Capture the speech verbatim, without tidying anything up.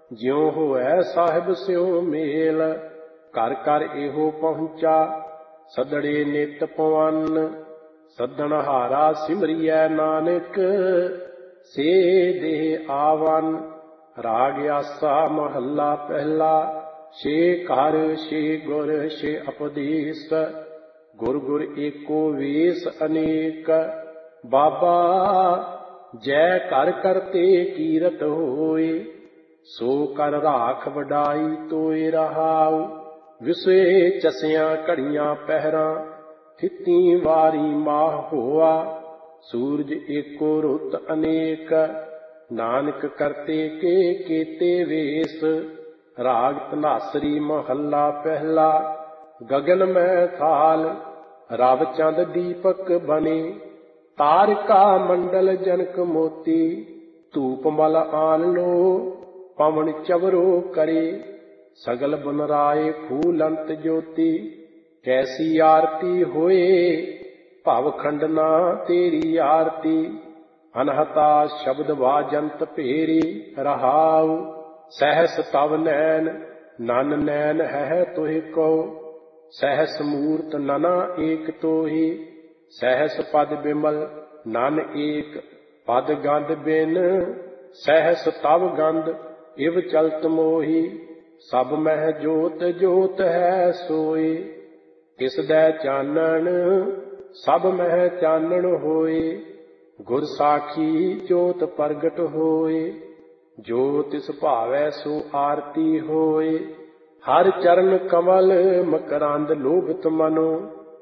ਜਿਉ ਹੋਐ ਸਾਹਿਬ ਸਿਉ ਮੇਲ। ਘਰ ਘਰ ਇਹੋ ਪਹੁੰਚਾ ਸਦੜੇ ਨਿਤ ਪਵਨ। ਸੱਦਣ ਹਾਰਾ ਸਿਮਰਿਐ ਨਾਨਕ ਸੇ ਦੇਹ ਆਵਨ। ਰਾਗ ਆਸਾ ਮਹੱਲਾ ਪਹਿਲਾ। ਛੇ ਘਰ ਛੇ ਗੁਰ ਛੇ ਉਪਦੇਸ। ਗੁਰ ਗੁਰ ਏਕੋ ਵੇਸ ਅਨੇਕ। ਬਾਬਾ ਜੈ ਘਰ ਕਰਤੇ ਕੀਰਤ ਹੋਏ। ਸੋ ਕਰ ਰਾਖ ਵਡਾਈ ਤੋਏ ਰਹਾਉ। ਵਿਸਵੇ ਚਸਿਆਂ ਘੜੀਆਂ ਪਹਿਰਾਂ। ਥਿੱਤੀ ਵਾਰੀ ਮਾਹ ਹੋਆ। ਸੂਰਜ ਏਕੋ ਰੁੱਤ ਅਨੇਕ। ਨਾਨਕ ਕਰਤੇ ਕੇ ਕੀਤੇ ਵੇਸ। ਰਾਗ ਧਨਾਸਰੀ ਮਹੱਲਾ ਪਹਿਲਾ। ਗਗਨ ਮੈਂ ਥਾਲ ਰਵ ਚੰਦ ਦੀਪਕ ਬਨੇ। ਤਾਰਿਕਾ ਮੰਡਲ ਜਨਕ ਮੋਤੀ। ਧੂਪ ਮਲ ਆਨ ਲੋ ਪਵਨ ਚਵਰੋ ਕਰੇ। ਸਗਲ ਬਨ ਰਾਏ ਫੂਲੰਤ ਜੋਤੀ। ਕੈਸੀ ਆਰਤੀ ਹੋਏ ਭਵ ਖੰਡਨਾ ਤੇਰੀ ਆਰਤੀ। ਅਨਹਤਾ ਸ਼ਬਦ ਵਾਜੰਤ ਭੇਰੀ ਰਹਾਉ। ਸਹਿਸ ਤਵ ਨੈਣ ਨਨ ਨੈਣ ਹੈ ਤੋਹਿ ਕੋ। ਸਹਿਸ ਮੂਰਤ ਨਨਾ ਏਕ ਤੋਹੀ। ਸਹਿਸ ਪਦ ਬਿਮਲ ਨਨ ਏਕ ਪਦ ਗੰਧ ਬਿਨ। ਸਹਿਸ ਤਵ ਗੰਧ ਇਵ ਚਲਤ ਮੋਹੀ। ਸਭ ਮਹਿ ਜੋਤ ਜੋਤ ਹੈ ਸੋਈ। ਤਿਸ ਦੈ ਚਾਨਣ ਸਭ ਮਹਿ ਚਾਨਣ ਹੋਏ। ਗੁਰ ਸਾਖੀ ਜੋਤ ਪ੍ਰਗਟ ਹੋਏ। ਜੋ ਤਿਸ ਭਾਵੈ ਸੋ ਆਰਤੀ ਹੋਏ। ਹਰ ਚਰਨ ਕਮਲ ਮਕਰੰਦ ਲੋਭਿਤ ਮਨੋ।